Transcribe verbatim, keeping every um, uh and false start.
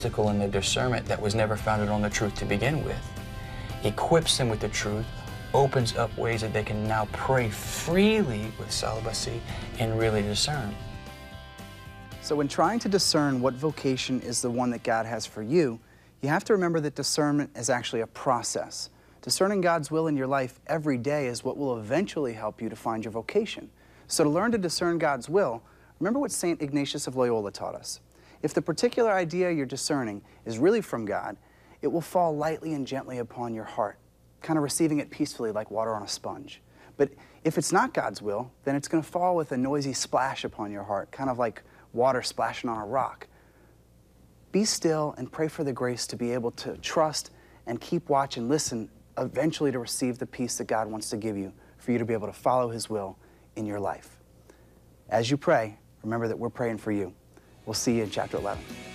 in the discernment that was never founded on the truth to begin with, equips them with the truth, opens up ways that they can now pray freely with celibacy and really discern. So when trying to discern what vocation is the one that God has for you, you have to remember that discernment is actually a process. Discerning God's will in your life every day is what will eventually help you to find your vocation. So to learn to discern God's will, remember what Saint Ignatius of Loyola taught us. If the particular idea you're discerning is really from God, it will fall lightly and gently upon your heart, kind of receiving it peacefully like water on a sponge. But if it's not God's will, then it's going to fall with a noisy splash upon your heart, kind of like water splashing on a rock. Be still and pray for the grace to be able to trust and keep watch and listen, eventually to receive the peace that God wants to give you, for you to be able to follow His will in your life. As you pray, remember that we're praying for you. We'll see you in chapter eleven.